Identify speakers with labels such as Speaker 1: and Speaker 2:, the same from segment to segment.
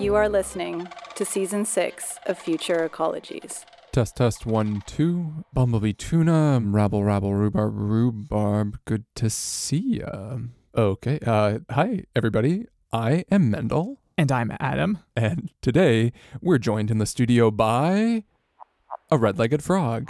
Speaker 1: You are listening to Season 6 of Future Ecologies.
Speaker 2: Test 1, 2. Bumblebee tuna, rabble, rhubarb. Good to see ya. Okay, hi, everybody. I am Mendel.
Speaker 3: And I'm Adam.
Speaker 2: And today, we're joined in the studio by a red-legged frog.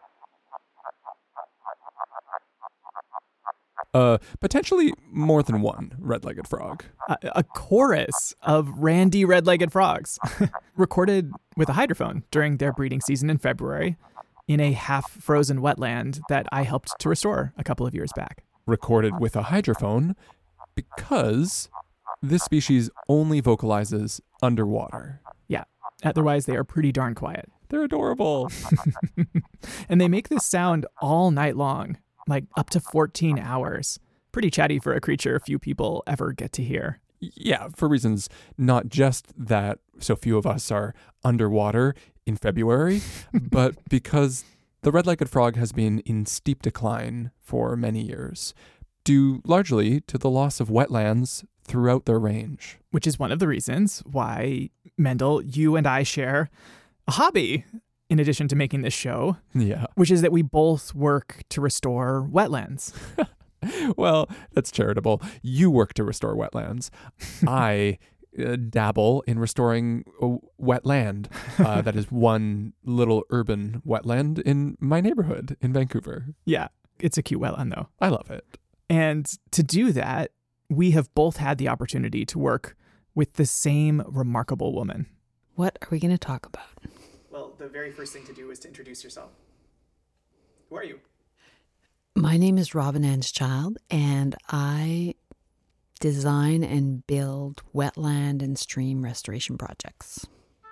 Speaker 2: Potentially more than one red-legged frog.
Speaker 3: A chorus of randy red-legged frogs recorded with a hydrophone during their breeding season in February in a half-frozen wetland that I helped to restore a couple of years back.
Speaker 2: Recorded with a hydrophone because this species only vocalizes underwater.
Speaker 3: Yeah, otherwise they are pretty darn quiet.
Speaker 2: They're adorable.
Speaker 3: And they make this sound all night long. Like up to 14 hours. Pretty chatty for a creature few people ever get to hear.
Speaker 2: Yeah, for reasons not just that so few of us are underwater in February, but because the red-legged frog has been in steep decline for many years, due largely to the loss of wetlands throughout their range.
Speaker 3: Which is one of the reasons why, Mendel, you and I share a hobby in addition to making this show, which is that we both work to restore wetlands.
Speaker 2: Well, that's charitable. You work to restore wetlands. I dabble in restoring wetland. That is one little urban wetland in my neighborhood in Vancouver.
Speaker 3: Yeah, it's a cute wetland, though.
Speaker 2: I love it.
Speaker 3: And to do that, we have both had the opportunity to work with the same remarkable woman.
Speaker 4: What are we going to talk about?
Speaker 3: Well, the very first thing to do is to introduce yourself. Who are you?
Speaker 4: My name is Robin Anschild, and I design and build wetland and stream restoration projects.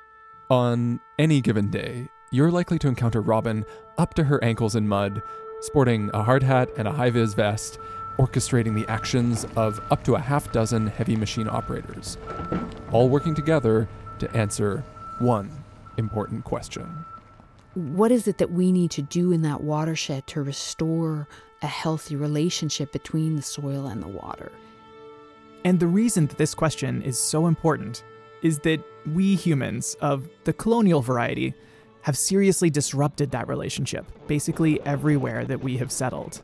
Speaker 2: On any given day, you're likely to encounter Robin up to her ankles in mud, sporting a hard hat and a high-vis vest, orchestrating the actions of up to a half dozen heavy machine operators, all working together to answer one important question.
Speaker 4: What is it that we need to do in that watershed to restore a healthy relationship between the soil and the water?
Speaker 3: And the reason that this question is so important is that we humans of the colonial variety have seriously disrupted that relationship, basically everywhere that we have settled.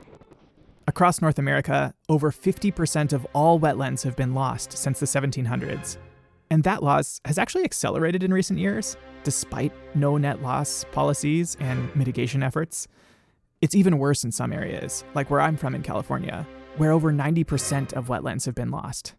Speaker 3: Across North America, over 50% of all wetlands have been lost since the 1700s. And that loss has actually accelerated in recent years, despite no net loss policies and mitigation efforts. It's even worse in some areas, like where I'm from in California, where over 90% of wetlands have been lost.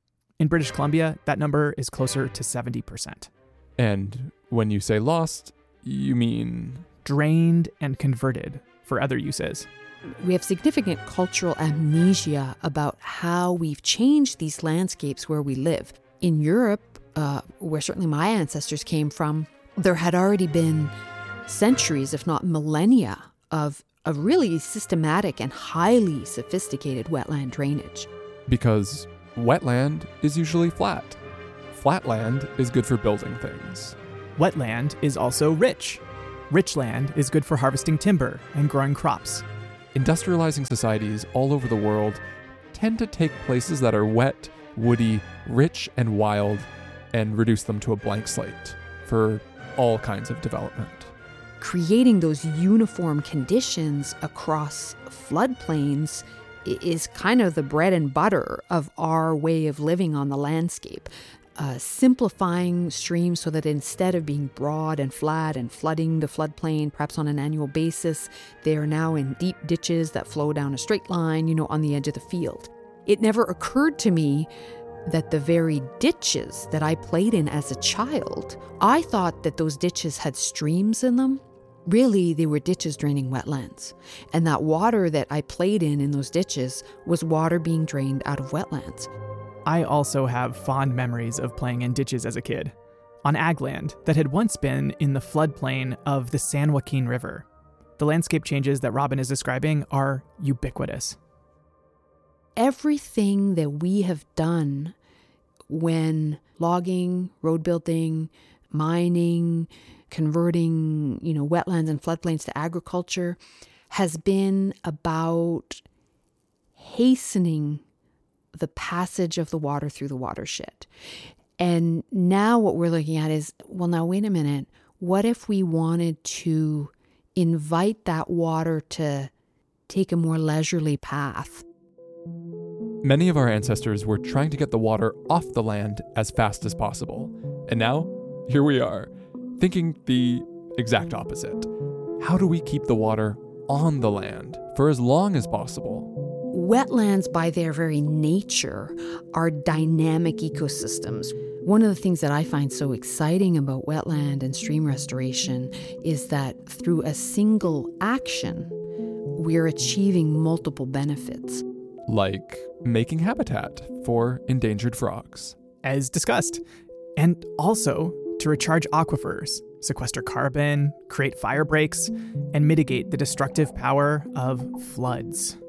Speaker 3: In British Columbia, that number is closer to 70%.
Speaker 2: And when you say lost, you mean?
Speaker 3: Drained and converted for other uses.
Speaker 4: We have significant cultural amnesia about how we've changed these landscapes where we live. In Europe, where certainly my ancestors came from, there had already been centuries, if not millennia, of really systematic and highly sophisticated wetland drainage.
Speaker 2: Because wetland is usually flat. Flat land is good for building things.
Speaker 3: Wetland is also rich. Rich land is good for harvesting timber and growing crops.
Speaker 2: Industrializing societies all over the world tend to take places that are wet, woody, rich, and wild, and reduce them to a blank slate for all kinds of development.
Speaker 4: Creating those uniform conditions across floodplains is kind of the bread and butter of our way of living on the landscape. Simplifying streams so that instead of being broad and flat and flooding the floodplain, perhaps on an annual basis, they are now in deep ditches that flow down a straight line, on the edge of the field. It never occurred to me that the very ditches that I played in as a child, I thought that those ditches had streams in them. Really, they were ditches draining wetlands. And that water that I played in those ditches was water being drained out of wetlands.
Speaker 3: I also have fond memories of playing in ditches as a kid, on ag land that had once been in the floodplain of the San Joaquin River. The landscape changes that Robin is describing are ubiquitous.
Speaker 4: Everything that we have done when logging, road building, mining, converting, wetlands and floodplains to agriculture has been about hastening the passage of the water through the watershed. And now what we're looking at is, well, now wait a minute. What if we wanted to invite that water to take a more leisurely path?
Speaker 2: Many of our ancestors were trying to get the water off the land as fast as possible. And now, here we are, thinking the exact opposite. How do we keep the water on the land for as long as possible?
Speaker 4: Wetlands, by their very nature, are dynamic ecosystems. One of the things that I find so exciting about wetland and stream restoration is that through a single action, we're achieving multiple benefits.
Speaker 2: Like making habitat for endangered frogs.
Speaker 3: As discussed. And also to recharge aquifers, sequester carbon, create fire breaks, and mitigate the destructive power of floods.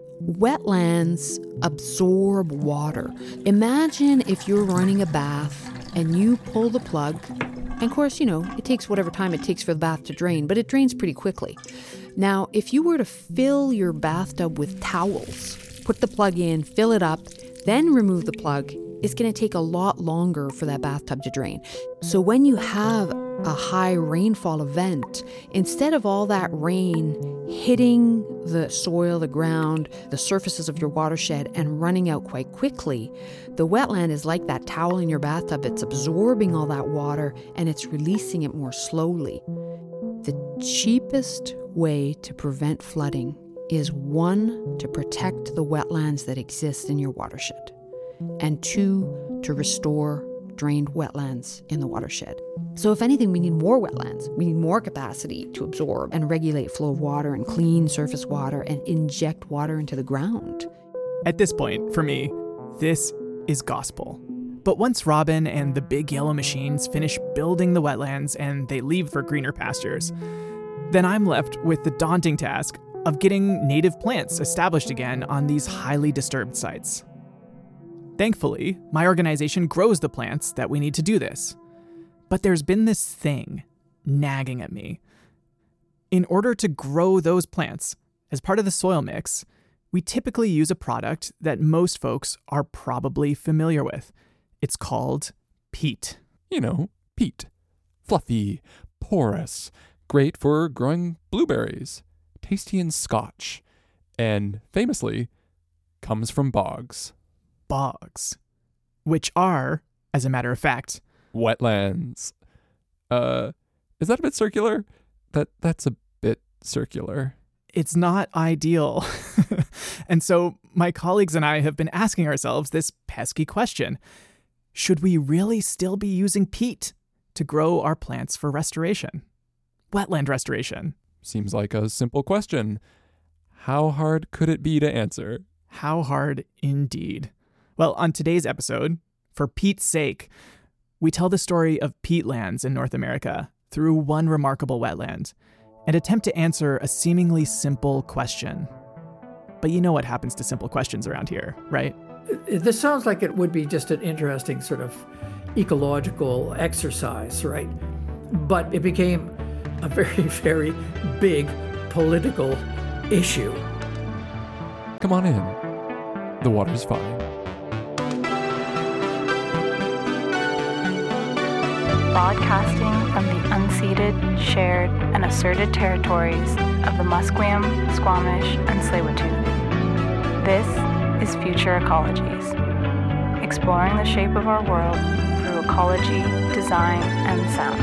Speaker 4: Wetlands absorb water. Imagine if you're running a bath and you pull the plug, and of course, it takes whatever time it takes for the bath to drain, but it drains pretty quickly. Now, if you were to fill your bathtub with towels, put the plug in, fill it up, then remove the plug, it's going to take a lot longer for that bathtub to drain. So when you have a high rainfall event, instead of all that rain hitting the soil, the ground, the surfaces of your watershed and running out quite quickly, the wetland is like that towel in your bathtub. It's absorbing all that water and it's releasing it more slowly. The cheapest way to prevent flooding is 1, to protect the wetlands that exist in your watershed, and 2, to restore drained wetlands in the watershed. So if anything, we need more wetlands. We need more capacity to absorb and regulate flow of water and clean surface water and inject water into the ground.
Speaker 3: At this point, for me, this is gospel. But once Robin and the big yellow machines finish building the wetlands and they leave for greener pastures, then I'm left with the daunting task of getting native plants established again on these highly disturbed sites. Thankfully, my organization grows the plants that we need to do this. But there's been this thing nagging at me. In order to grow those plants, as part of the soil mix, we typically use a product that most folks are probably familiar with. It's called peat.
Speaker 2: Peat. Fluffy, porous, great for growing blueberries, tasty and Scotch, and famously comes from bogs.
Speaker 3: Bogs, which are, as a matter of fact,
Speaker 2: wetlands. Is that a bit circular? That's a bit circular.
Speaker 3: It's not ideal. And so my colleagues and I have been asking ourselves this pesky question. Should we really still be using peat to grow our plants for restoration? Wetland restoration.
Speaker 2: Seems like a simple question. How hard could it be to answer?
Speaker 3: How hard indeed. Well, on today's episode, for Pete's sake, we tell the story of peatlands in North America through one remarkable wetland and attempt to answer a seemingly simple question. But you know what happens to simple questions around here, right?
Speaker 5: This sounds like it would be just an interesting sort of ecological exercise, right? But it became a very, very big political issue.
Speaker 2: Come on in. The water's fine.
Speaker 1: Broadcasting from the unceded, shared, and asserted territories of the Musqueam, Squamish, and Tsleil-Waututh. This is Future Ecologies, exploring the shape of our world through ecology, design, and sound.